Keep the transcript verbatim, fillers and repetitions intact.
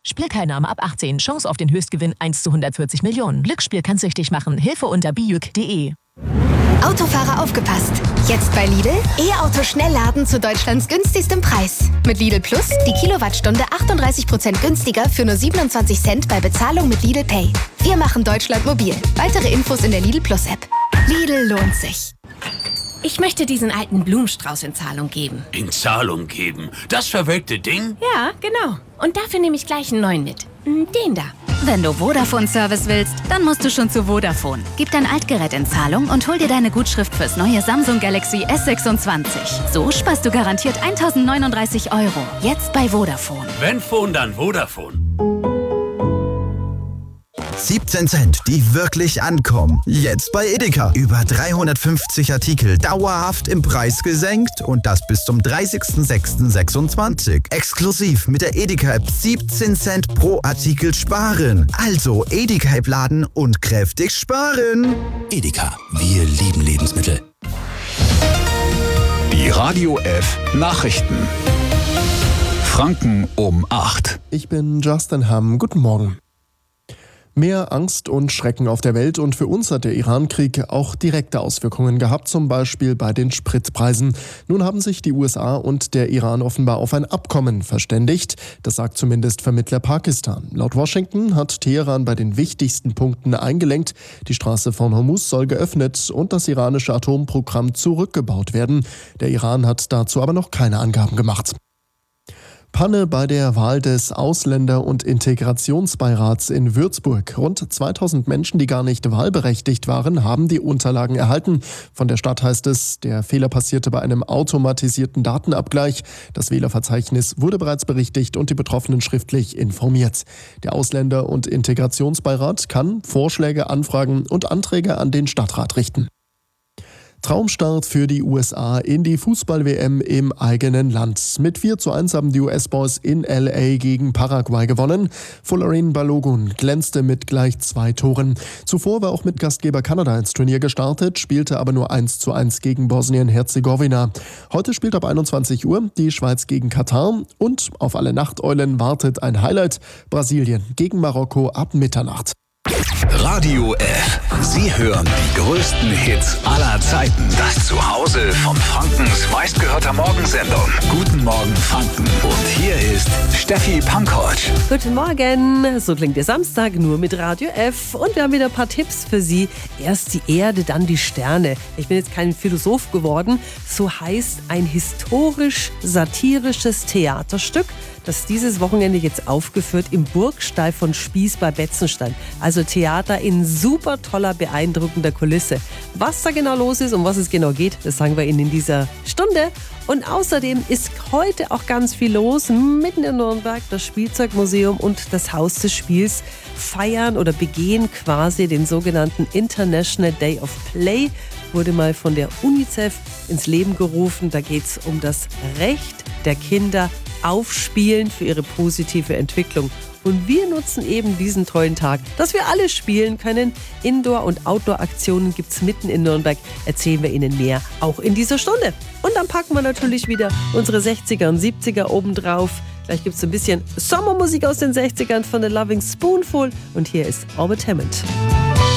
Spielteilnahme ab achtzehn. Chance auf den Höchstgewinn eins zu hundertvierzig Millionen. Glücksspiel kann süchtig machen. Hilfe unter bijuk punkt de. Autofahrer aufgepasst! Jetzt bei Lidl E-Auto Schnellladen zu Deutschlands günstigstem Preis. Mit Lidl Plus die Kilowattstunde achtunddreißig Prozent günstiger für nur siebenundzwanzig Cent bei Bezahlung mit Lidl Pay. Wir machen Deutschland mobil. Weitere Infos in der Lidl Plus App. Lidl lohnt sich. Ich möchte diesen alten Blumenstrauß in Zahlung geben. In Zahlung geben? Das verwelkte Ding? Ja, genau. Und dafür nehme ich gleich einen neuen mit. Den da. Wenn du Vodafone-Service willst, dann musst du schon zu Vodafone. Gib dein Altgerät in Zahlung und hol dir deine Gutschrift fürs neue Samsung Galaxy S sechsundzwanzig. So sparst du garantiert eintausendneununddreißig Euro. Jetzt bei Vodafone. Wenn Phone, dann Vodafone. siebzehn Cent, die wirklich ankommen. Jetzt bei Edeka. Über dreihundertfünfzig Artikel dauerhaft im Preis gesenkt und das bis zum dreißigsten sechsten sechsundzwanzig. Exklusiv mit der Edeka-App siebzehn Cent pro Artikel sparen. Also Edeka-App laden und kräftig sparen. Edeka, wir lieben Lebensmittel. Die Radio F Nachrichten. Franken um acht. Ich bin Justin Hamm. Guten Morgen. Mehr Angst und Schrecken auf der Welt und für uns hat der Iran-Krieg auch direkte Auswirkungen gehabt, zum Beispiel bei den Spritpreisen. Nun haben sich die U S A und der Iran offenbar auf ein Abkommen verständigt. Das sagt zumindest Vermittler Pakistan. Laut Washington hat Teheran bei den wichtigsten Punkten eingelenkt. Die Straße von Hormuz soll geöffnet und das iranische Atomprogramm zurückgebaut werden. Der Iran hat dazu aber noch keine Angaben gemacht. Panne bei der Wahl des Ausländer- und Integrationsbeirats in Würzburg. Rund zweitausend Menschen, die gar nicht wahlberechtigt waren, haben die Unterlagen erhalten. Von der Stadt heißt es, der Fehler passierte bei einem automatisierten Datenabgleich. Das Wählerverzeichnis wurde bereits berichtigt und die Betroffenen schriftlich informiert. Der Ausländer- und Integrationsbeirat kann Vorschläge, Anfragen und Anträge an den Stadtrat richten. Traumstart für die U S A in die Fußball-W M im eigenen Land. Mit vier zu eins haben die U S-Boys in L A gegen Paraguay gewonnen. Folarin Balogun glänzte mit gleich zwei Toren. Zuvor war auch mit Gastgeber Kanada ins Turnier gestartet, spielte aber nur eins zu eins gegen Bosnien-Herzegowina. Heute spielt ab einundzwanzig Uhr die Schweiz gegen Katar und auf alle Nachteulen wartet ein Highlight: Brasilien gegen Marokko ab Mitternacht. Radio F. Sie hören die größten Hits aller Zeiten. Das Zuhause von Frankens meistgehörter Morgensendung. Guten Morgen Franken. Und hier ist Steffi Pankovic. Guten Morgen. So klingt der Samstag nur mit Radio F. Und wir haben wieder ein paar Tipps für Sie. Erst die Erde, dann die Sterne. Ich bin jetzt kein Philosoph geworden. So heißt ein historisch-satirisches Theaterstück, das dieses Wochenende jetzt aufgeführt im Burgstall von Spies bei Betzenstein. Also Theater in super toller, beeindruckender Kulisse. Was da genau los ist, um was es genau geht, das sagen wir Ihnen in dieser Stunde. Und außerdem ist heute auch ganz viel los. Mitten in Nürnberg das Spielzeugmuseum und das Haus des Spiels feiern oder begehen quasi den sogenannten International Day of Play. Wurde mal von der UNICEF ins Leben gerufen. Da geht es um das Recht der Kinder auf Spielen für ihre positive Entwicklung. Und wir nutzen eben diesen tollen Tag, dass wir alle spielen können. Indoor- und Outdoor-Aktionen gibt es mitten in Nürnberg. Erzählen wir Ihnen mehr, auch in dieser Stunde. Und dann packen wir natürlich wieder unsere sechziger und siebziger obendrauf. Gleich gibt es ein bisschen Sommermusik aus den sechzigern von The Loving Spoonful. Und hier ist Orbit Hammond.